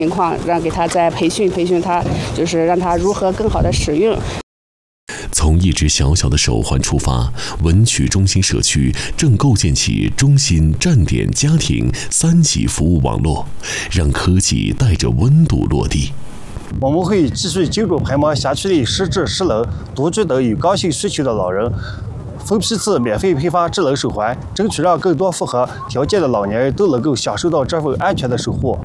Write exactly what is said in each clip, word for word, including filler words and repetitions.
情况，让给他再培训培训他，就是让他如何更好的使用。 从一只小小的手环出发，文曲中心社区正构建起中心、站点、家庭三级服务网络，让科技带着温度落地。 我们会继续进入排盲辖区里失智、失能、独居等有刚性需求的老人，分批次免费批发智能手环，争取让更多符合条件的老年人都能够享受到这份安全的守护。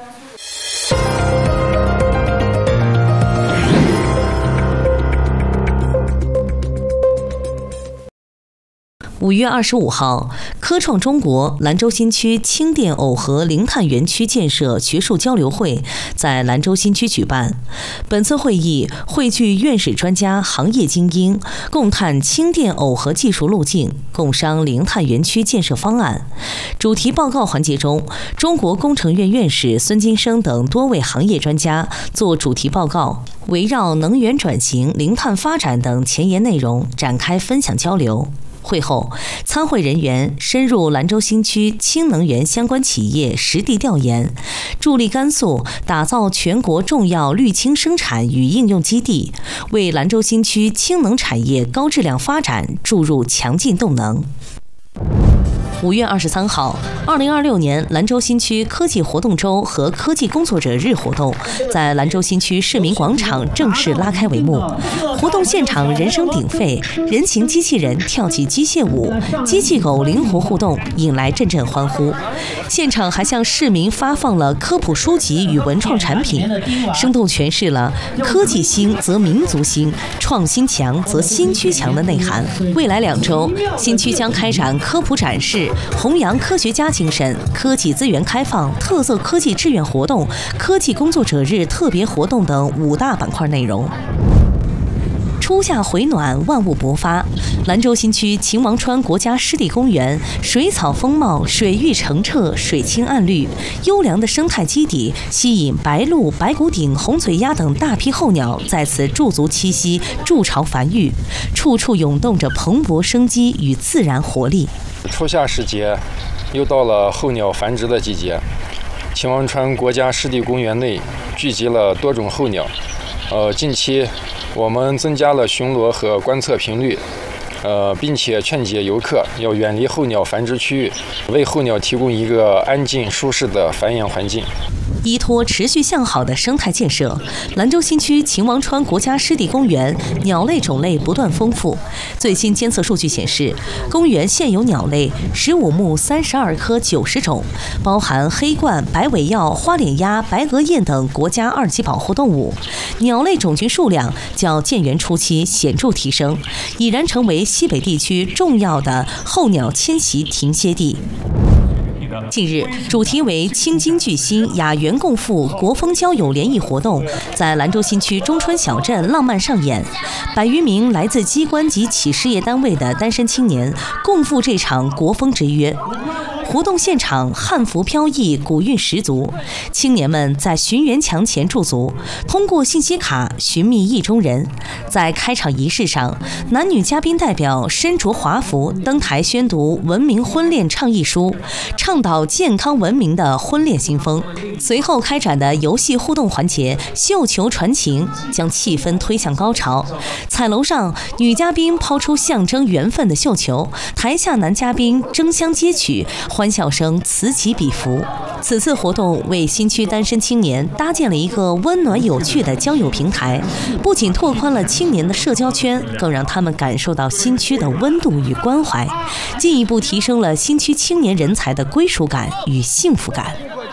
五月二十五号，科创中国兰州新区氢电耦合零碳园区建设学术交流会在兰州新区举办。本次会议汇聚院士专家、行业精英，共探氢电耦合技术路径，共商零碳园区建设方案。主题报告环节中，中国工程院院士孙金生等多位行业专家作主题报告，围绕能源转型、零碳发展等前沿内容展开分享交流。会后，参会人员深入兰州新区氢能源相关企业实地调研，助力甘肃打造全国重要绿氢生产与应用基地，为兰州新区氢能产业高质量发展注入强劲动能。五月二十三号，二零二六年兰州新区科技活动周和科技工作者日活动在兰州新区市民广场正式拉开帷幕。活动现场人声鼎沸，人形机器人跳起机械舞，机器狗灵活互动，引来阵阵欢呼。现场还向市民发放了科普书籍与文创产品，生动诠释了科技兴则民族兴，创新强则新区强的内涵。未来两周，新区将开展科普展示、弘扬科学家精神、科技资源开放、特色科技志愿活动、科技工作者日特别活动等五大板块内容。初夏回暖，万物勃发。兰州新区秦王川国家湿地公园水草丰茂，水域澄澈，水清岸绿，优良的生态基底吸引白鹭、白骨顶、红嘴鸦等大批候鸟在此驻足栖息、筑巢繁育，处处涌动着蓬勃生机与自然活力。 初夏时节，又到了候鸟繁殖的季节。秦王川国家湿地公园内聚集了多种候鸟，呃，近期我们增加了巡逻和观测频率，呃，并且劝解游客要远离候鸟繁殖区域，为候鸟提供一个安静舒适的繁衍环境。 依托持续向好的生态建设，兰州新区秦王川国家湿地公园鸟类种类不断丰富。最新监测数据显示，公园现有鸟类十五目三十二科九十种，包含黑冠、白尾鹞、花脸鸭、白额雁等国家二级保护动物。鸟类种群数量较建园初期显著提升，已然成为西北地区重要的候鸟迁徙停歇地。近日，主题为“青金聚心，雅园共赴”国风交友联谊活动在兰州新区中春小镇浪漫上演，百余名来自机关及企事业单位的单身青年共赴这场国风之约。活动现场汉服飘逸，古韵十足。青年们在寻园墙前驻足，通过信息卡寻觅意中人。在开场仪式上，男女嘉宾代表身着华服登台宣读文明婚恋倡议书，倡导健康文明的婚恋新风。随后开展的游戏互动环节绣球传情，将气氛推向高潮。彩楼上，女嘉宾抛出象征缘分的绣球，台下男嘉宾争相接取，欢笑声此起彼伏。此次活动为新区单身青年搭建了一个温暖有趣的交友平台，不仅拓宽了青年的社交圈，更让他们感受到新区的温度与关怀，进一步提升了新区青年人才的归属感与幸福感。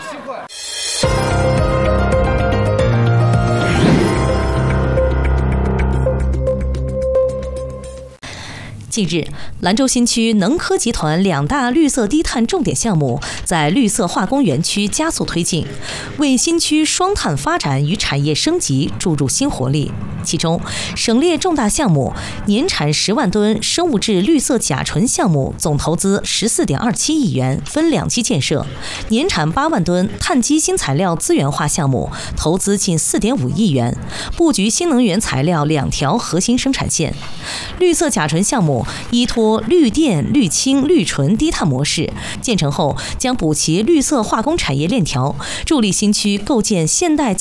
近日，兰州新区能科集团两大绿色低碳重点项目在绿色化工园区加速推进，为新区双碳发展与产业升级注入新活力。其中，省列重大项目年产十万吨生物质绿色甲醇项目总投资十四点二七亿元，分两期建设；年产八万吨碳基新材料资源化项目投资近四点五亿元，布局新能源材料两条核心生产线。绿色甲醇项目依托绿电、绿氢、绿醇低碳模式，建成后将补齐绿色化工产业链条，助力新区构建现代